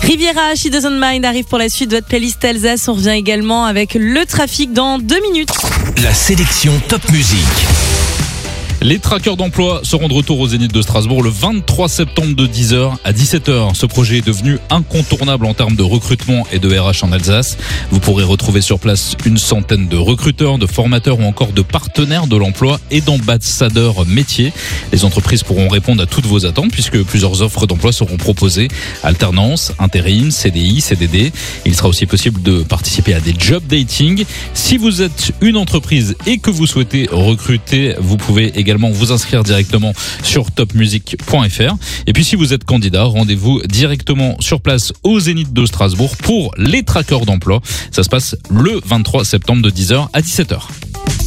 Riviera, She Doesn't Mind arrive pour la suite de votre playlist Alsace. On revient également avec le trafic dans 2 minutes. La sélection Top Music. Les traqueurs d'emploi seront de retour au Zénith de Strasbourg le 23 septembre de 10h à 17h. Ce projet est devenu incontournable en termes de recrutement et de RH en Alsace. Vous pourrez retrouver sur place une centaine de recruteurs, de formateurs ou encore de partenaires de l'emploi et d'ambassadeurs métiers. Les entreprises pourront répondre à toutes vos attentes puisque plusieurs offres d'emploi seront proposées. Alternance, intérim, CDI, CDD. Il sera aussi possible de participer à des job dating. Si vous êtes une entreprise et que vous souhaitez recruter, vous pouvez également vous inscrire directement sur topmusic.fr. Et puis si vous êtes candidat, rendez-vous directement sur place au Zénith de Strasbourg pour les traqueurs d'emploi. Ça se passe le 23 septembre de 10h à 17h.